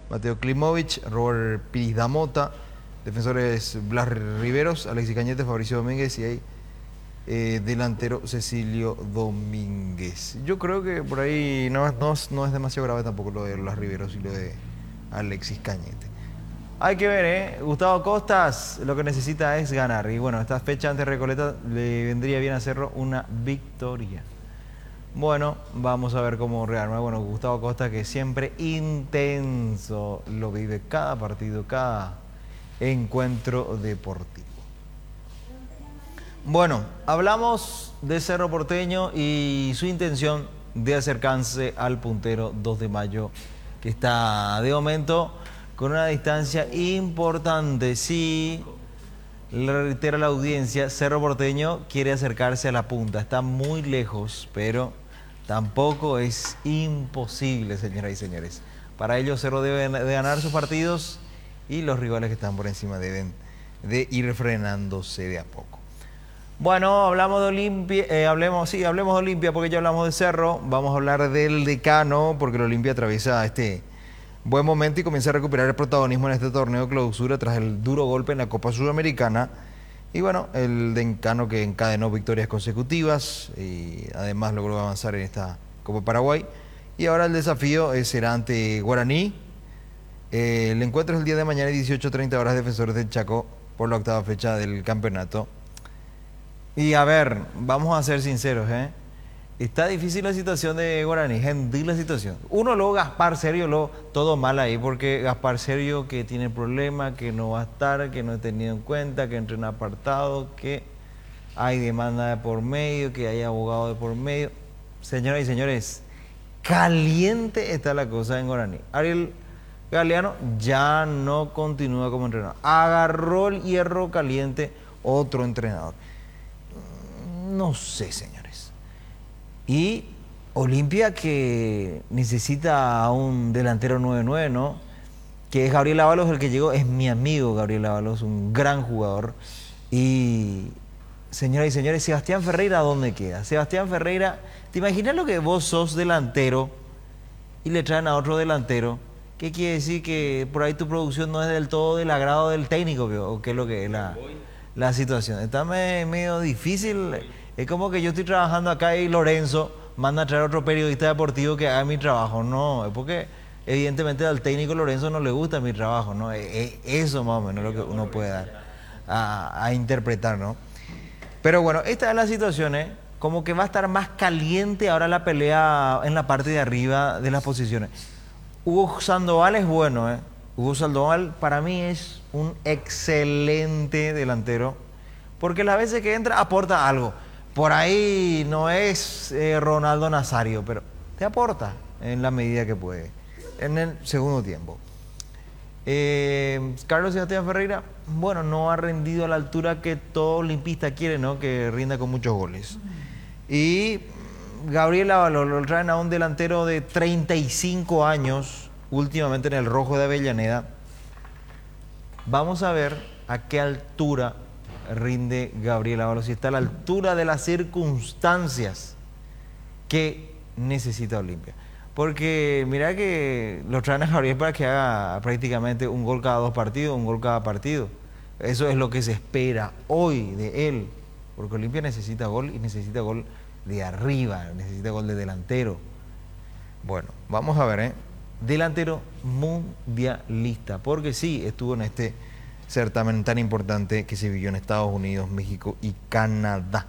Mateo Klimovic, Robert Piris Damota, defensores Blas Riveros, Alexis Cañete, Fabricio Domínguez y hay delantero Cecilio Domínguez. Yo creo que por ahí no es demasiado grave tampoco lo de Blas Riveros y lo de Alexis Cañete. Hay que ver, Gustavo Costas lo que necesita es ganar. Y bueno, esta fecha ante Recoleta le vendría bien hacerlo una victoria. Bueno, vamos a ver cómo rearma. Bueno, Gustavo Costa, que siempre intenso, lo vive cada partido, cada encuentro deportivo. Bueno, hablamos de Cerro Porteño y su intención de acercarse al puntero 2 de mayo, que está de momento con una distancia importante. Sí, le reitero a la audiencia, Cerro Porteño quiere acercarse a la punta. Está muy lejos, pero tampoco es imposible, señoras y señores. Para ello, Cerro debe de ganar sus partidos y los rivales que están por encima deben de ir frenándose de a poco. Bueno, hablamos de Olimpia, hablemos de Olimpia porque ya hablamos de Cerro. Vamos a hablar del Decano porque el Olimpia atraviesa este buen momento y comienza a recuperar el protagonismo en este torneo de clausura tras el duro golpe en la Copa Sudamericana. Y bueno, el Decano que encadenó victorias consecutivas y además logró avanzar en esta Copa Paraguay. Y ahora el desafío será ante Guaraní. El encuentro es el día de mañana, 18:30 horas, Defensores del Chaco, por la octava fecha del campeonato. Y a ver, vamos a ser sinceros, está difícil la situación de Guaraní, gentil la situación. Uno luego Gaspar Sergio, todo mal ahí, porque Gaspar Sergio que tiene problemas, que no va a estar, que no he tenido en cuenta, que entrena apartado, que hay demanda de por medio, que hay abogado de por medio. Señoras y señores, caliente está la cosa en Guaraní. Ariel Galeano ya no continúa como entrenador. Agarró el hierro caliente otro entrenador. No sé, señores. Y Olimpia que necesita a un delantero 9-9, ¿no? Que es Gabriel Ábalos el que llegó. Es mi amigo Gabriel Ábalos, un gran jugador. Y, señoras y señores, Sebastián Ferreira, ¿dónde queda? Sebastián Ferreira, ¿te imaginas lo que vos sos delantero y le traen a otro delantero? ¿Qué quiere decir? Que por ahí tu producción no es del todo del agrado del técnico, ¿o qué es lo que es la situación? Está medio difícil. Es como que yo estoy trabajando acá y Lorenzo manda a traer otro periodista deportivo que haga mi trabajo. No, es porque evidentemente al técnico Lorenzo no le gusta mi trabajo, ¿no? Eso más o menos es lo que uno puede dar a interpretar, ¿no? Pero bueno, esta es la situación, como que va a estar más caliente ahora la pelea en la parte de arriba de las posiciones. Hugo Sandoval es bueno, Hugo Sandoval para mí es un excelente delantero, porque las veces que entra aporta algo. Por ahí no es Ronaldo Nazario, pero te aporta en la medida que puede, en el segundo tiempo. Carlos Sebastián Ferreira, bueno, no ha rendido a la altura que todo olimpista quiere, ¿no? Que rinda con muchos goles. Y Gabriel Ábalos lo traen a un delantero de 35 años, últimamente en el Rojo de Avellaneda. Vamos a ver a qué altura rinde Gabriel Ábalos, si está a la altura de las circunstancias que necesita Olimpia. Porque mira que lo traen a Gabriel para que haga prácticamente un gol cada 2 partidos, un gol cada partido. Eso es lo que se espera hoy de él, porque Olimpia necesita gol y necesita gol de arriba, necesita gol de delantero. Bueno, vamos a ver, delantero mundialista, porque sí, estuvo en este certamen tan importante que se vivió en Estados Unidos, México y Canadá.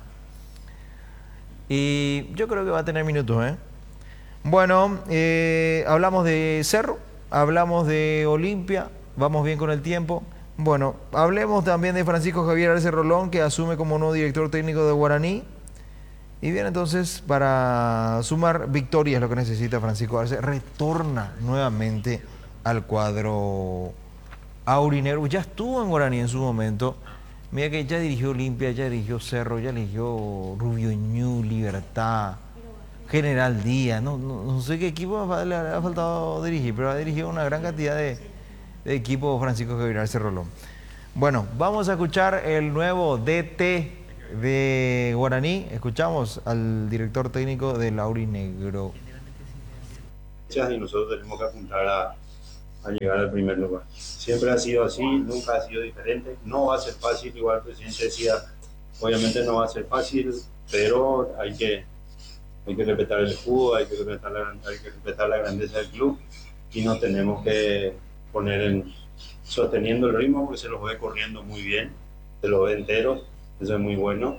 Y yo creo que va a tener minutos, Bueno, hablamos de Cerro, hablamos de Olimpia, vamos bien con el tiempo. Bueno, hablemos también de Francisco Javier Arce Rolón, que asume como nuevo director técnico de Guaraní. Y bien, entonces, para sumar victorias, lo que necesita Francisco Arce, retorna nuevamente al cuadro aurinegro. Ya estuvo en Guaraní en su momento. Mira que ya dirigió Olimpia, ya dirigió Cerro, ya dirigió Rubio Ñu, Libertad, General Díaz. No sé qué equipo le ha faltado dirigir, pero ha dirigido una gran cantidad de equipos Francisco Javier Arce Rolón. Bueno, vamos a escuchar el nuevo DT de Guaraní. Escuchamos al director técnico del aurinegro. Y nosotros tenemos que apuntar a llegar al primer lugar. Siempre ha sido así, nunca ha sido diferente. No va a ser fácil, igual el presidente decía, obviamente no va a ser fácil, pero hay que respetar el escudo, hay que respetar la grandeza del club y nos tenemos que poner sosteniendo el ritmo porque se los ve corriendo muy bien, se los ve enteros, eso es muy bueno.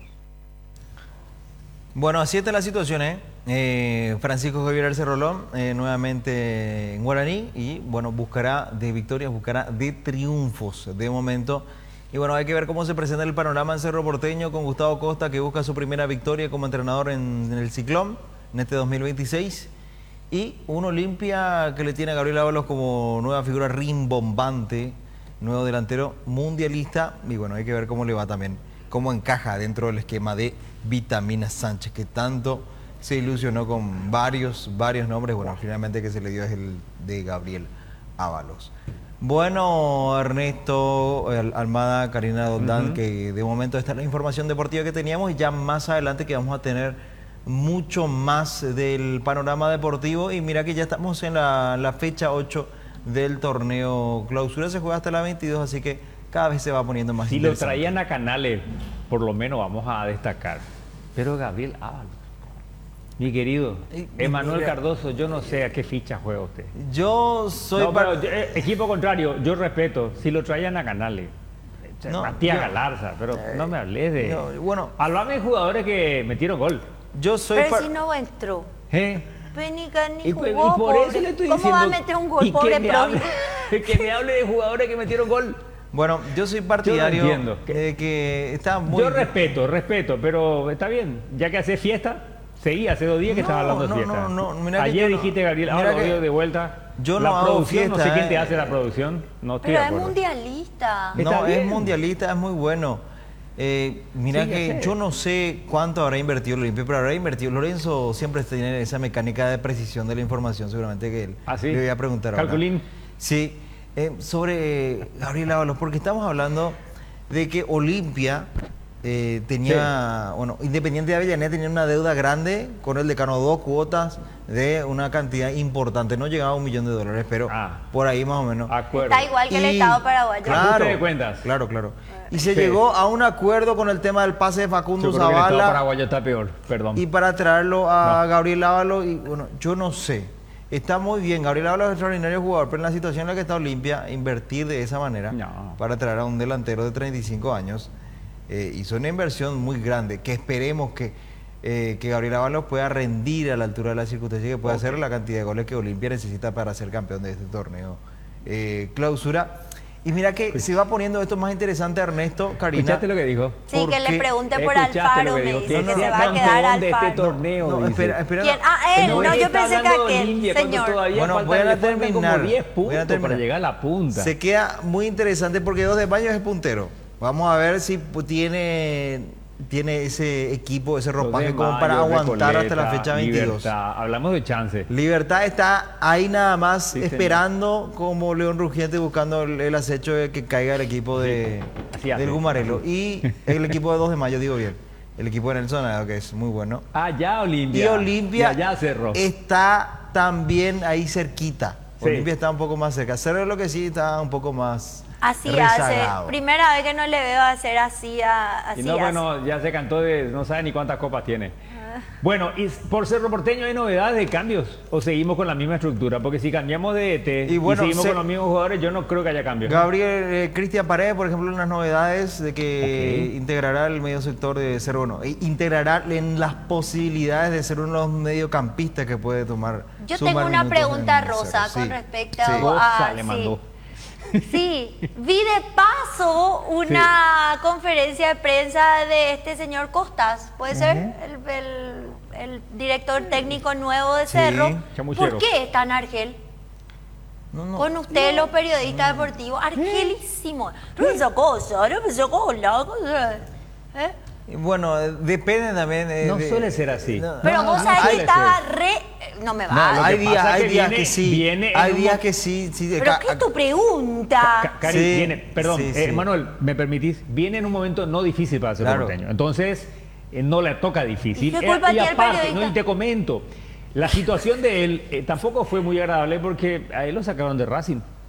Bueno, así está la situación, ¿eh? Francisco Javier Arce Rolón, nuevamente en Guaraní, y bueno, buscará de victorias, buscará de triunfos de momento. Y bueno, hay que ver cómo se presenta el panorama en Cerro Porteño con Gustavo Costa, que busca su primera victoria como entrenador en el Ciclón en este 2026. Y un Olimpia que le tiene a Gabriel Ábalos como nueva figura rimbombante, nuevo delantero mundialista. Y bueno, hay que ver cómo le va también, cómo encaja dentro del esquema de Vitamina Sánchez, que tanto se ilusionó con varios nombres. Bueno, finalmente que se le dio es el de Gabriel Ábalos. Bueno, Ernesto Almada, Karina Doldán, que de momento esta es la información deportiva que teníamos, y ya más adelante que vamos a tener mucho más del panorama deportivo. Y mira que ya estamos en la fecha 8 del torneo Clausura, se juega hasta la 22, así que cada vez se va poniendo más Si lo interesante. traían a Canales, por lo menos vamos a destacar. Pero Gabriel Ábalos, mi querido Emanuel Cardoso, yo no sé a qué ficha juega usted. Yo soy... No, pero equipo contrario, yo respeto. Si lo traían a Canales, No, Matías yo- Galarza, pero no me hables de... no, bueno, Hablame de jugadores que metieron gol. yo soy... Pero si no entró. ¿Eh? Penica ni Y jugó, por eso pobre. le estoy ¿Cómo diciendo... va a meter un gol, y pobre que me hable, Provi? que me hable de jugadores que metieron gol. Bueno, yo soy partidario entiendo. de que está muy... Yo respeto, pero está bien. Ya que hace fiesta, seguí hace 2 días que No, estaba hablando de no, fiesta. no, mira que Ayer yo no- dijiste, Gabriel, mira ahora que veo de vuelta. yo la no hago producción, no sé fiesta, quién te hace la producción. No estoy Pero de es acuerdo. mundialista. Está No, es bien. mundialista, es muy bueno. Mira Sí, ya que sé. yo no sé cuánto habrá invertido el Olimpia, pero habrá invertido. Lorenzo siempre tiene esa mecánica de precisión de la información, seguramente que él ¿Ah, sí? le voy a preguntar ahora. Calculín. Sí, sobre Gabriel Ábalos, porque estamos hablando de que Olimpia tenía, bueno, Independiente de Avellaneda tenía una deuda grande con el Decano, 2 cuotas de una cantidad importante, no llegaba a $1 millón, pero por ahí más o menos. Acuerdo. Está igual que el Y- Estado paraguayo. Ajuste de cuentas. Claro, claro. Y se Sí. llegó a un acuerdo con el tema del pase de Facundo Yo creo que el Estado Zavala paraguayo está peor, perdón. y para traerlo a No. Gabriel Ábalos, y bueno, yo no sé. Está muy bien, Gabriel Ábalos es extraordinario jugador, pero en la situación en la que está Olimpia, invertir de esa manera No. para traer a un delantero de 35 años, hizo una inversión muy grande, que esperemos que Gabriel Ábalos pueda rendir a la altura de la circunstancia, que pueda hacer la cantidad de goles que Olimpia necesita para ser campeón de este torneo Clausura. Y mira que se va poniendo esto más interesante, Ernesto, Karina. ¿Escuchaste lo que dijo? Sí, que porque- le pregunte por ¿Escuchaste Alfaro, lo que me dijo? dice Que que se sea va a quedar campeón de este Alfaro. torneo. No, dice. espera. ¿Quién? Ah, él, no, yo está pensé que hablando de aquel, Olimpia, cuando señor. todavía Bueno, faltan- voy a le faltan terminar. como 10 Voy a puntos terminar. para llegar a la punta. Se queda muy interesante porque 2 de Mayo es puntero. Vamos a ver si tiene ese equipo, ese Los ropaje de como para Mayo, aguantar hasta la Recoleta, fecha 22. Libertad. Hablamos de chance. Libertad está ahí nada más Sí, señor. esperando como León Rugiente buscando el acecho de que caiga el equipo Así hace. del Gumarelo. Y el equipo de 2 de Mayo, digo bien. El equipo de Nelson Araujo, que es muy bueno. Allá Olimpia. Y Olimpia Y allá Cerro. está también ahí cerquita. Sí. Olimpia está un poco más cerca. Cerro es lo que sí está un poco más Así rezagado. hace. Primera vez que no le veo hacer así. Así Y no, hace. bueno, ya se cantó de no sabe ni cuántas copas tiene. Bueno, y por Cerro Porteño hay novedades de cambios o seguimos con la misma estructura, porque si cambiamos de ET Y bueno, seguimos con los mismos jugadores, yo no creo que haya cambios. Gabriel, Cristian Paredes, por ejemplo, unas novedades de que Ok. integrará el medio sector de Cerro, bueno, integrará en las posibilidades de ser uno de los mediocampistas que puede tomar. Yo sumar tengo una minutos pregunta, en Cerro. Rosa, Sí, con respecto sí. Rosa le sí. mandó. Sí, vi de paso una conferencia de prensa de este señor Costas, ¿puede ser? El director técnico nuevo de Sí. Cerro. Chamuchero. ¿Por qué está en Argel? No. Con usted, los periodistas deportivos, argelísimo. No esa cosa, no esa cosa. ¿Eh? Y bueno, depende también. No suele ser así. Pero no, vos no sabés suele que estaba ser. re... No me No, va. lo hay que días, pasa hay que días viene- que sí. viene en Hay un días mo- que sí. ¿Pero qué es tu pregunta? Cari, Sí, viene, perdón, sí, sí. Manuel, ¿me permitís? Viene en un momento no difícil para Cerro Claro. Porteño. Entonces, no le toca difícil. ¿Y qué culpa tiene el aparte, periodista? no, y te comento, la situación de él tampoco fue muy agradable porque a él lo sacaron de Racing.